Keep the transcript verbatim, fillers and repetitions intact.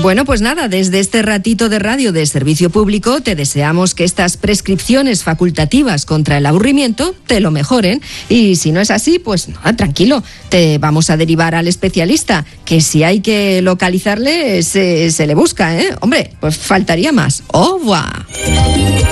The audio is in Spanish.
Bueno, pues nada, desde este ratito de radio de servicio público te deseamos que estas prescripciones facultativas contra el aburrimiento te lo mejoren. Y si no es así, pues nada, tranquilo, te vamos a derivar al especialista, que si hay que localizarle, se, se le busca, ¿eh? Hombre, pues faltaría más. ¡Au revoir!